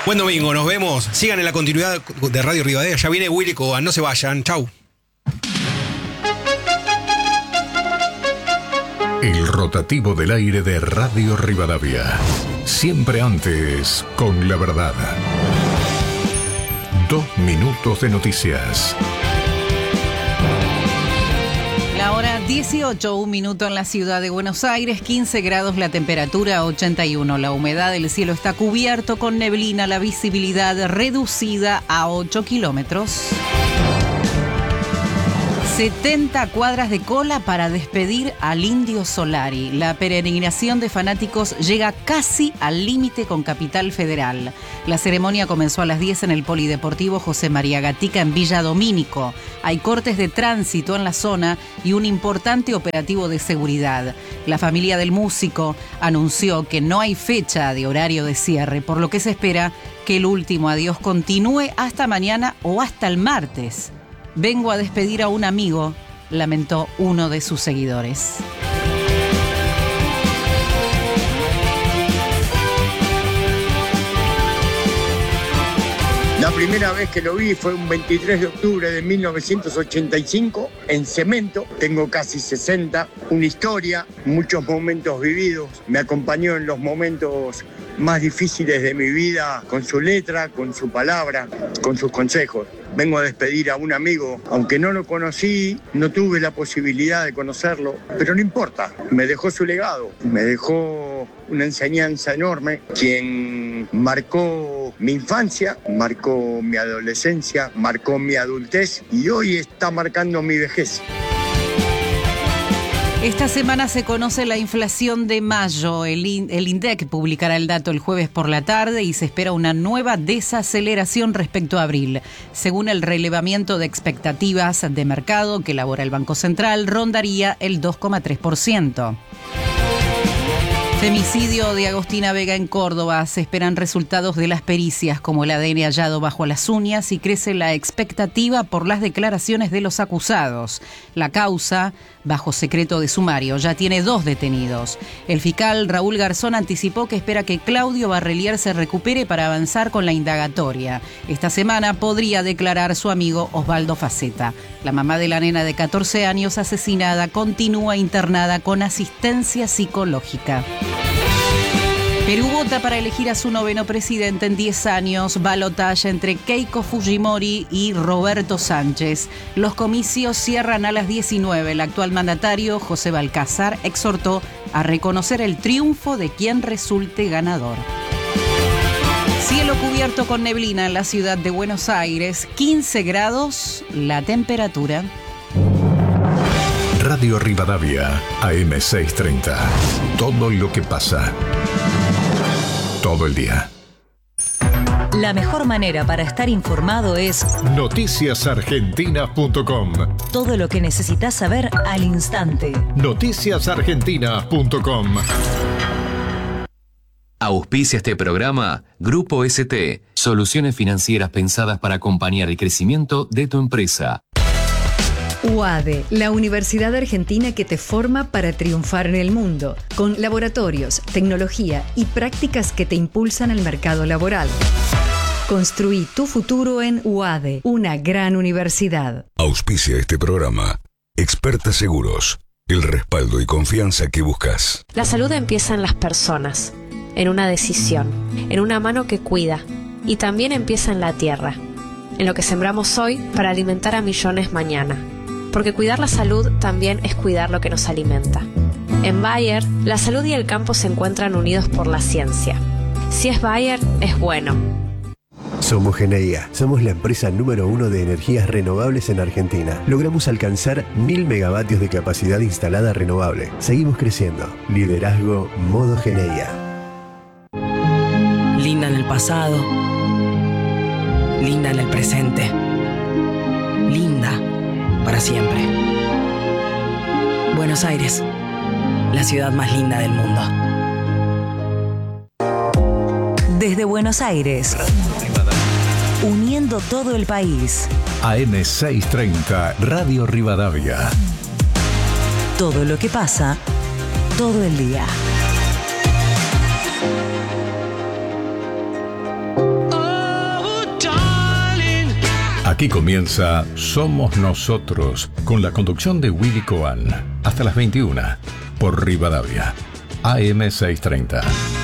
Buen domingo, nos vemos. Sigan en la continuidad de Radio Rivadavia. Ya viene Willy Coban, no se vayan. Chau. El rotativo del aire de Radio Rivadavia. Siempre antes con la verdad. 2 minutos de noticias. La hora 18, 1 minuto en la ciudad de Buenos Aires, 15 grados la temperatura, 81. La humedad del cielo está cubierto con neblina, la visibilidad reducida a 8 kilómetros. 70 cuadras de cola para despedir al Indio Solari. La peregrinación de fanáticos llega casi al límite con Capital Federal. La ceremonia comenzó a las 10 en el Polideportivo José María Gatica en Villa Domínico. Hay cortes de tránsito en la zona y un importante operativo de seguridad. La familia del músico anunció que no hay fecha de horario de cierre, por lo que se espera que el último adiós continúe hasta mañana o hasta el martes. Vengo a despedir a un amigo, lamentó uno de sus seguidores. La primera vez que lo vi fue un 23 de octubre de 1985 en Cemento. Tengo casi 60, una historia, muchos momentos vividos. Me acompañó en los momentos más difíciles de mi vida con su letra, con su palabra, con sus consejos. Vengo a despedir a un amigo, aunque no lo conocí, no tuve la posibilidad de conocerlo, pero no importa, me dejó su legado, me dejó una enseñanza enorme, quien marcó mi infancia, marcó mi adolescencia, marcó mi adultez y hoy está marcando mi vejez. Esta semana se conoce la inflación de mayo. El INDEC publicará el dato el jueves por la tarde y se espera una nueva desaceleración respecto a abril. Según el relevamiento de expectativas de mercado que elabora el Banco Central, rondaría el 2,3%. Femicidio de Agostina Vega en Córdoba. Se esperan resultados de las pericias como el ADN hallado bajo las uñas y crece la expectativa por las declaraciones de los acusados. La causa, bajo secreto de sumario, ya tiene 2 detenidos. El fiscal Raúl Garzón anticipó que espera que Claudio Barrelier se recupere para avanzar con la indagatoria. Esta semana podría declarar su amigo Osvaldo Faceta. La mamá de la nena de 14 años asesinada continúa internada con asistencia psicológica. Perú vota para elegir a su 9º presidente en 10 años, balotaje entre Keiko Fujimori y Roberto Sánchez. Los comicios cierran a las 19. El actual mandatario, José Balcázar, exhortó a reconocer el triunfo de quien resulte ganador. Cielo cubierto con neblina en la ciudad de Buenos Aires, 15 grados la temperatura. Radio Rivadavia, AM630. Todo lo que pasa. Todo el día. La mejor manera para estar informado es noticiasargentinas.com. Todo lo que necesitas saber al instante. Noticiasargentinas.com. Auspicia este programa Grupo ST, soluciones financieras pensadas para acompañar el crecimiento de tu empresa. UADE, la universidad argentina que te forma para triunfar en el mundo, con laboratorios, tecnología y prácticas que te impulsan al mercado laboral. Construí tu futuro en UADE, una gran universidad. Auspicia este programa. Experta Seguros, el respaldo y confianza que buscas. La salud empieza en las personas, en una decisión, en una mano que cuida, y también empieza en la tierra, en lo que sembramos hoy para alimentar a millones mañana. Porque cuidar la salud también es cuidar lo que nos alimenta. En Bayer, la salud y el campo se encuentran unidos por la ciencia. Si es Bayer, es bueno. Somos Geneia. Somos la empresa número 1 de energías renovables en Argentina. Logramos alcanzar 1000 megavatios de capacidad instalada renovable. Seguimos creciendo. Liderazgo Modo Geneia. Linda en el pasado. Linda en el presente. Linda para siempre. Buenos Aires, la ciudad más linda del mundo. Desde Buenos Aires, uniendo todo el país. AM630, Radio Rivadavia. Todo lo que pasa, todo el día. Oh, Aquí comienza Somos Nosotros, con la conducción de Willy Coan, hasta las 21, por Rivadavia, AM 630.